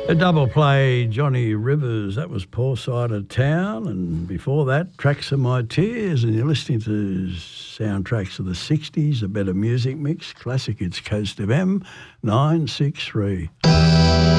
A double play, Johnny Rivers, that was Poor Side of Town, and before that, Tracks of My Tears, and you're listening to soundtracks of the 60s, a better music mix, classic, it's Coast FM 963.